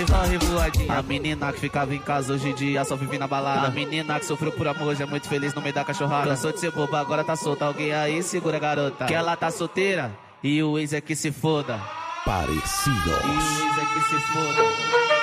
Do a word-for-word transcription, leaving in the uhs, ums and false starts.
de corre voadinha. A menina que ficava em casa hoje em dia só vive na balada. A menina que sofreu por amor já é muito feliz no meio da cachorrada. Cansou de ser boba, agora tá solta. Alguém aí segura a garota, que ela tá solteira e o ex é que se foda. Parecidos. E o ex é que se foda.